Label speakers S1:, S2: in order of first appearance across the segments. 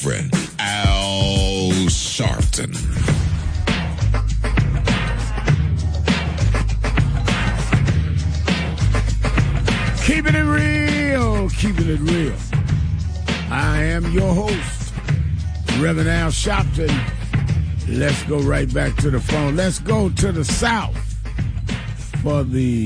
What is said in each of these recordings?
S1: Friend Al Sharpton.
S2: Keeping it real, keeping it real. I am your host, Reverend Al Sharpton. Let's go right back to the phone. Let's go to the South for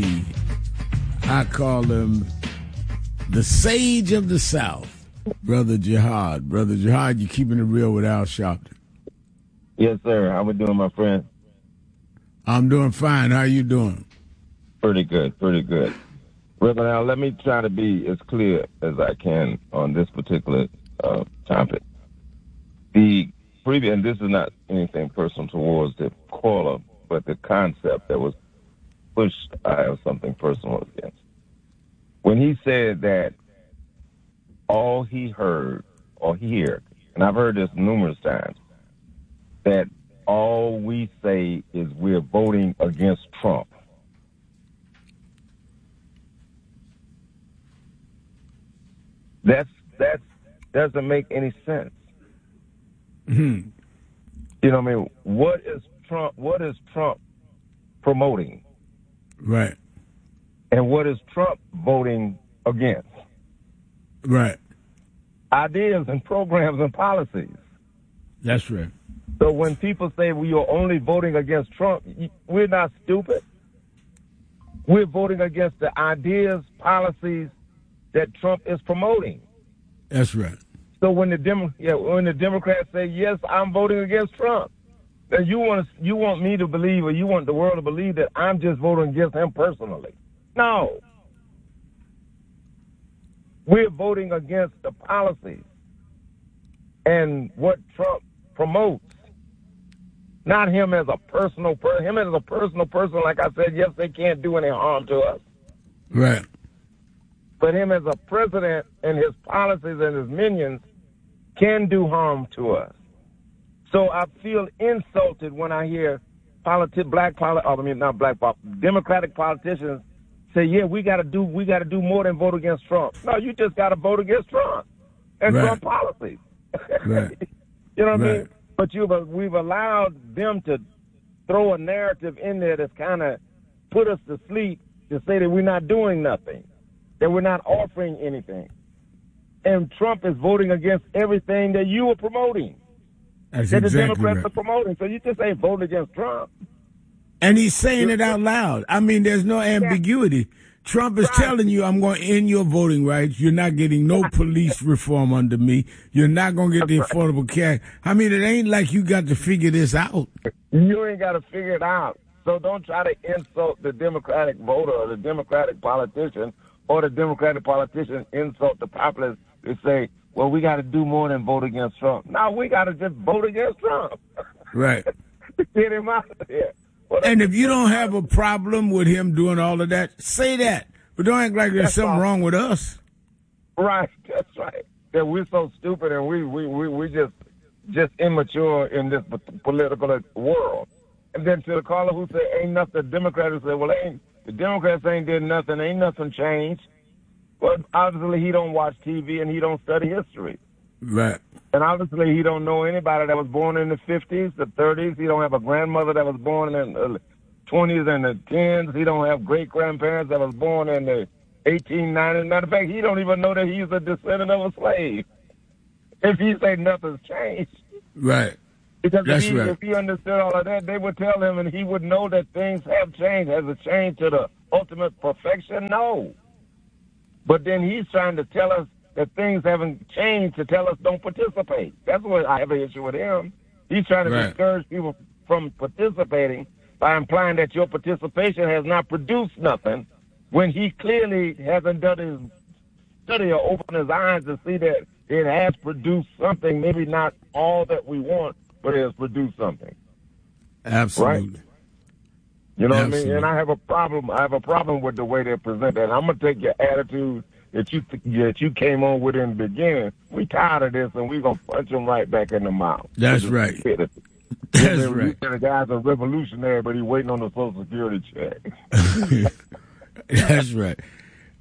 S2: I call him the Sage of the South, Brother Jihad. Brother Jihad, you keeping it real with Al Sharpton?
S3: Yes, sir. How we doing, my friend?
S2: I'm doing fine. How you doing?
S3: Pretty good, pretty good. Reverend Al, let me try to be as clear as I can on this particular topic. The previous, and this is not anything personal towards the caller, but the concept that was pushed, I have something personal against. When he said that all he heard or heard, and I've heard this numerous times, that all we say is we're voting against Trump. That doesn't make any sense.
S2: Mm-hmm.
S3: You know what I mean? What is Trump promoting?
S2: Right.
S3: And what is Trump voting against?
S2: Right.
S3: Ideas and programs and policies.
S2: That's right.
S3: So when people say we are only voting against Trump, we're not stupid. We're voting against the ideas, policies that Trump is promoting.
S2: That's right.
S3: So when the Democrats say, yes, I'm voting against Trump, then you want me to believe, or you want the world to believe that I'm just voting against him personally. No. We're voting against the policies and what Trump promotes. Not him as a personal person. Him as a personal person, like I said, yes, they can't do any harm to us.
S2: Right.
S3: But him as a president and his policies and his minions can do harm to us. So I feel insulted when I hear Democratic politicians say, "Yeah, we got to do more than vote against Trump." No, you just got to vote against Trump and Trump policies.
S2: Right.
S3: You know what I mean? But we've allowed them to throw a narrative in there that's kind of put us to sleep to say that we're not doing nothing, that we're not offering anything. And Trump is voting against everything that you are promoting.
S2: That's
S3: that
S2: exactly
S3: the Democrats
S2: right.
S3: are promoting. So you just ain't voting against Trump.
S2: And he's saying it out loud. I mean, there's no ambiguity. Trump is telling you, I'm going to end your voting rights. You're not getting no police reform under me. You're not going to get the Affordable Care. I mean, it ain't like you got to figure this out.
S3: You ain't got to figure it out. So don't try to insult the Democratic voter or the Democratic politician, or the Democratic politician insult the populace to say, well, we got to do more than vote against Trump. No, we got to just vote against Trump.
S2: Right.
S3: Get him out of there.
S2: And if you don't have a problem with him doing all of that, say that. But don't act like there's something wrong with us.
S3: Right, that's right. That we're so stupid and we just immature in this political world. And then to the caller who said ain't nothing, the Democrats say, well, the Democrats ain't did nothing, ain't nothing changed. Well, obviously he don't watch TV and he don't study history.
S2: Right.
S3: And obviously he don't know anybody that was born in the 50s, the 30s. He don't have a grandmother that was born in the 20s and the 10s. He don't have great-grandparents that was born in the 1890s. Matter of fact, he don't even know that he's a descendant of a slave. If he say nothing's changed.
S2: Right.
S3: Because if he understood all of that, they would tell him and he would know that things have changed. Has it changed to the ultimate perfection? No. But then he's trying to tell us that things haven't changed to tell us don't participate. That's what I have an issue with him. He's trying to discourage people from participating by implying that your participation has not produced nothing when he clearly hasn't done his study or opened his eyes to see that it has produced something, maybe not all that we want, but it has produced something.
S2: Absolutely.
S3: Right? You know what I mean? And I have a problem with the way they present that. I'm going to take your attitude that you came on with in the beginning. We tired of this, and we're going to punch them right back in the mouth.
S2: That's right. That's right.
S3: The guy's a revolutionary, but he's waiting on the Social Security check.
S2: That's right.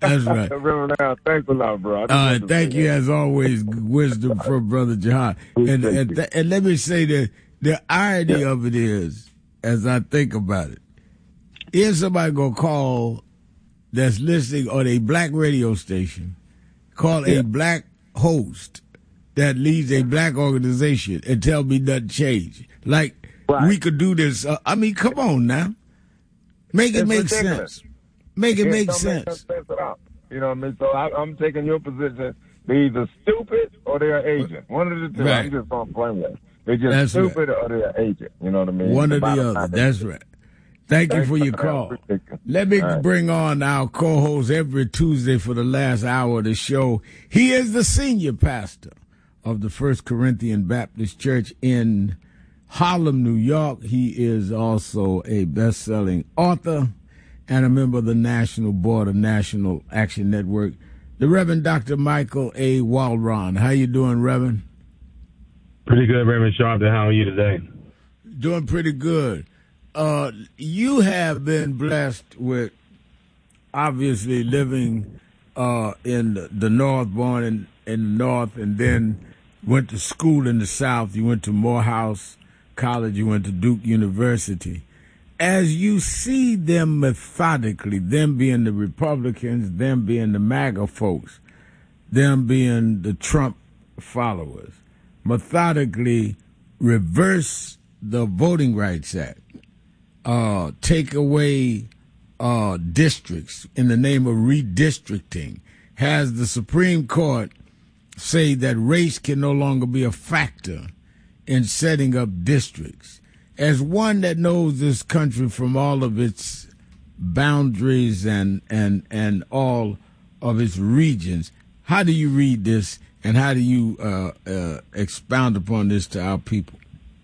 S2: That's right.
S3: Thanks a lot, bro.
S2: Thank you, as always. Wisdom from Brother Jihad. And let me say that the irony of it is, as I think about it, is somebody going to call that's listening on a black radio station, call a black host that leads a black organization and tell me nothing changed? Like, we could do this. I mean, come on now. Make it make sense. Make it make sense.
S3: You know what I mean? So I'm taking your position. They're either stupid or they're agent. One of the two.
S2: Right.
S3: I'm just going to blame them. They're just stupid or they're agent. You know what I mean?
S2: One or the other. That's right. Thank you for your call. Let me bring on our co-host every Tuesday for the last hour of the show. He is the senior pastor of the First Corinthian Baptist Church in Harlem, New York. He is also a best-selling author and a member of the National Board of National Action Network, the Reverend Dr. Michael A. Waldron. How you doing, Reverend?
S4: Pretty good, Reverend Sharpton. How are you today?
S2: Doing pretty good. You have been blessed with obviously living in the North, born in the North, and then went to school in the South. You went to Morehouse College. You went to Duke University. As you see them methodically, them being the Republicans, them being the MAGA folks, them being the Trump followers, methodically reverse the Voting Rights Act, take away districts in the name of redistricting, has the Supreme Court say that race can no longer be a factor in setting up districts. As one that knows this country from all of its boundaries and all of its regions, how do you read this and how do you expound upon this to our people?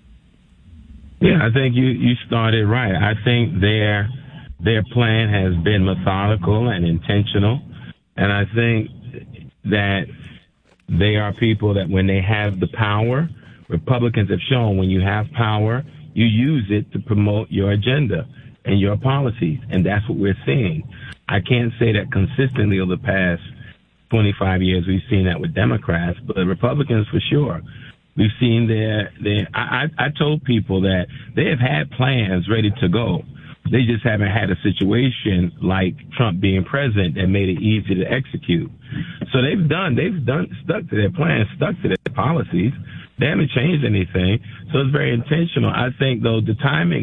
S4: Yeah, I think you started right. I think their plan has been methodical and intentional, and I think that they are people that when they have the power, Republicans have shown when you have power, you use it to promote your agenda and your policies, and that's what we're seeing. I can't say that consistently over the past 25 years we've seen that with Democrats, but Republicans for sure. We've seen I told people that they have had plans ready to go. They just haven't had a situation like Trump being president that made it easy to execute. So they've stuck to their plans, stuck to their policies. They haven't changed anything. So it's very intentional. I think though the timing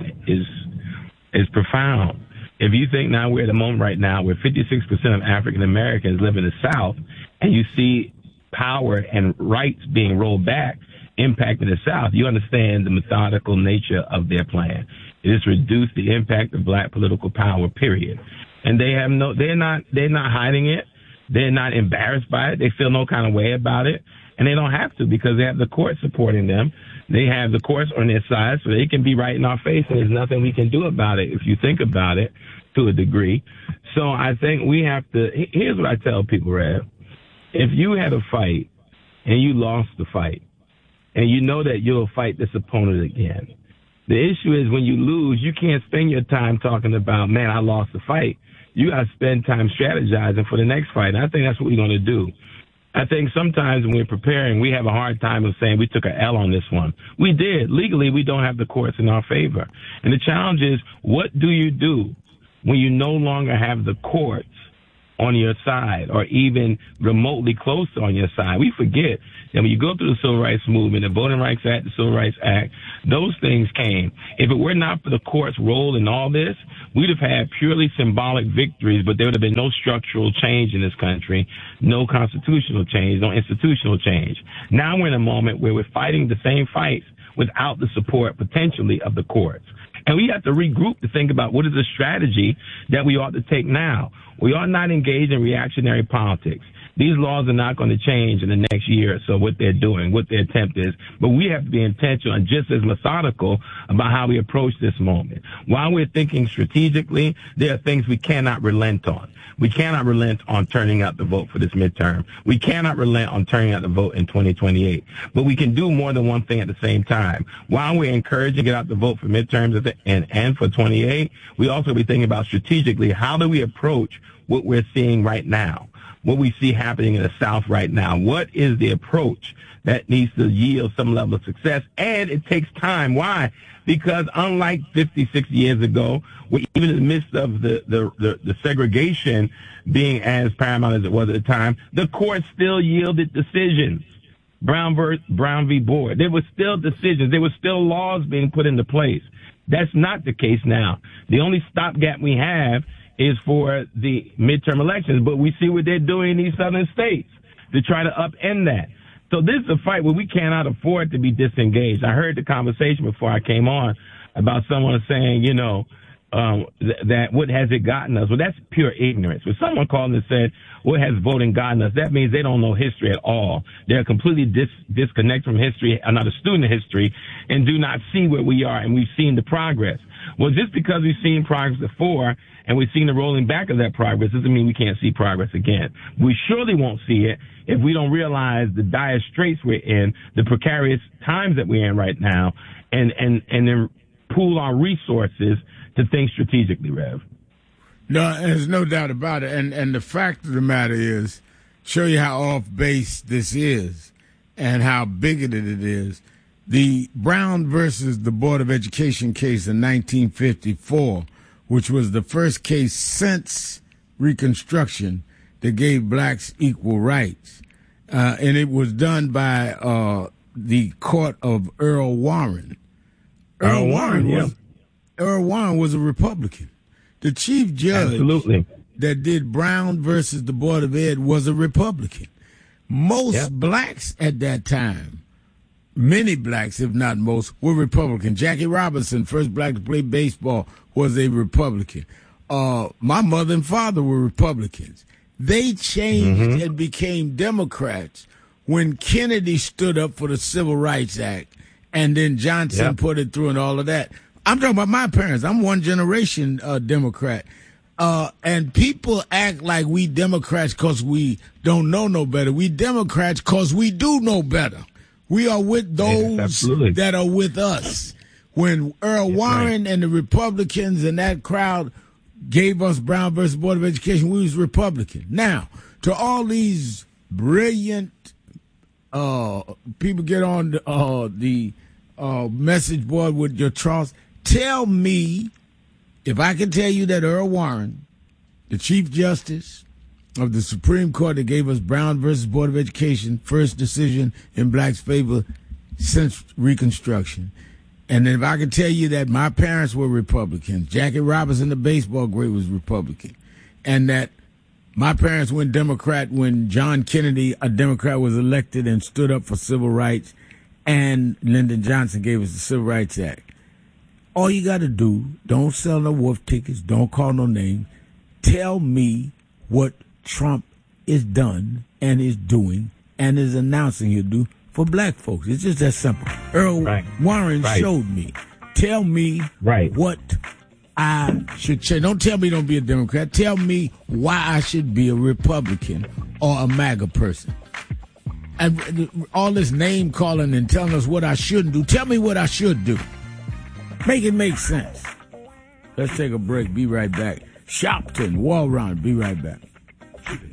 S4: is profound. If you think now we're at a moment right now where 56% of African Americans live in the South, and you see power and rights being rolled back, impacting the South, you understand the methodical nature of their plan. It has reduced the impact of black political power, period. And they're not hiding it. They're not embarrassed by it. They feel no kind of way about it. And they don't have to because they have the court supporting them. They have the courts on their side, so they can be right in our face, and there's nothing we can do about it if you think about it to a degree. So I think we have to – here's what I tell people, Rev. If you had a fight and you lost the fight and you know that you'll fight this opponent again, the issue is when you lose, you can't spend your time talking about, man, I lost the fight. You got to spend time strategizing for the next fight. And I think that's what we're going to do. I think sometimes when we're preparing, we have a hard time of saying we took an L on this one. We did. Legally, we don't have the courts in our favor. And the challenge is, what do you do when you no longer have the courts on your side or even remotely close on your side? We forget that when you go through the Civil Rights Movement, the Voting Rights Act, the Civil Rights Act, those things came. If it were not for the court's role in all this, we'd have had purely symbolic victories, but there would have been no structural change in this country, no constitutional change, no institutional change. Now we're in a moment where we're fighting the same fights without the support, potentially, of the courts. And we have to regroup to think about what is the strategy that we ought to take now. We ought not engage in reactionary politics. These laws are not going to change in the next year or so, what they're doing, what their attempt is. But we have to be intentional and just as methodical about how we approach this moment. While we're thinking strategically, there are things we cannot relent on. We cannot relent on turning out the vote for this midterm. We cannot relent on turning out the vote in 2028. But we can do more than one thing at the same time. While we're encouraging get out the vote for midterms, and for 28, we also be thinking about strategically, how do we approach what we're seeing right now, what we see happening in the South right now? What is the approach that needs to yield some level of success? And it takes time. Why? Because unlike 50, 60 years ago, we're even in the midst of the segregation being as paramount as it was at the time, the court still yielded decisions. Brown v. Board. There were still decisions. There were still laws being put into place. That's not the case now. The only stopgap we have is for the midterm elections, but we see what they're doing in these southern states to try to upend that. So this is a fight where we cannot afford to be disengaged. I heard the conversation before I came on about someone saying, that what has it gotten us? Well, that's pure ignorance. When someone called and said, what has voting gotten us? That means they don't know history at all. They're completely disconnected from history, are not a student of history, and do not see where we are, and we've seen the progress. Well, just because we've seen progress before and we've seen the rolling back of that progress doesn't mean we can't see progress again. We surely won't see it if we don't realize the dire straits we're in, the precarious times that we're in right now, and then pool our resources to think strategically, Rev.
S2: No, there's no doubt about it. And the fact of the matter is, show you how off base this is and how bigoted it is. The Brown versus the Board of Education case in 1954, which was the first case since Reconstruction that gave blacks equal rights. And it was done by the court of Earl Warren. Earl Warren was a Republican. The chief judge that did Brown versus the Board of Ed was a Republican. Most blacks at that time, many blacks, if not most, were Republican. Jackie Robinson, first black to play baseball, was a Republican. My mother and father were Republicans. They changed and became Democrats when Kennedy stood up for the Civil Rights Act, and then Johnson put it through and all of that. I'm talking about my parents. I'm one generation Democrat. And people act like we Democrats because we don't know no better. We Democrats because we do know better. We are with those that are with us. When Earl Warren and the Republicans and that crowd gave us Brown versus Board of Education, we was Republican. Now, to all these brilliant people get on the message board with your trust. Tell me, if I can tell you that Earl Warren, the Chief Justice of the Supreme Court that gave us Brown versus Board of Education, first decision in blacks' favor since Reconstruction, and if I can tell you that my parents were Republicans, Jackie Robinson, the baseball great, was Republican, and that my parents went Democrat when John Kennedy, a Democrat, was elected and stood up for civil rights, and Lyndon Johnson gave us the Civil Rights Act. All you got to do, don't sell no wolf tickets, don't call no name. Tell me what Trump is done and is doing and is announcing he'll do for black folks. It's just that simple. Earl Warren showed me. Tell me what I should change. Don't tell me don't be a Democrat. Tell me why I should be a Republican or a MAGA person. And all this name calling and telling us what I shouldn't do. Tell me what I should do. Make it make sense. Let's take a break. Be right back. Shopton, Wall Round. Be right back.